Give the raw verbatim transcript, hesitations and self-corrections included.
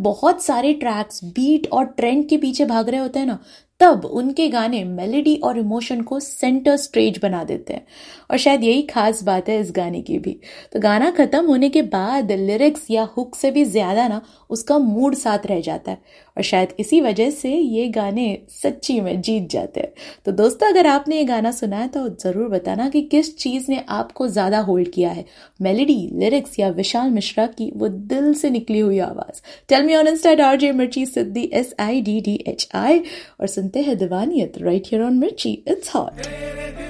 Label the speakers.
Speaker 1: जब बहुत सारे ट्रैक्स बीट और ट्रेंड के पीछे भाग रहे होते हैं ना, तब उनके गाने मेलोडी और इमोशन को सेंटर स्टेज बना देते हैं। और शायद यही खास बात है इस गाने की भी। तो गाना खत्म होने के बाद लिरिक्स या हुक से भी ज्यादा ना उसका मूड साथ रह जाता है, और शायद इसी वजह से ये गाने सच्ची में जीत जाते हैं। तो दोस्तों, अगर आपने ये गाना सुना है तो जरूर बताना कि किस चीज ने आपको ज्यादा होल्ड किया है, मेलोडी, लिरिक्स या विशाल मिश्रा की वो दिल से निकली हुई आवाज। Tell me on Insta RJ मिर्ची सिद्धि, S I D D H I, और सुनते हैं दीवानियत राइट हियर ऑन मिर्ची। It's hot.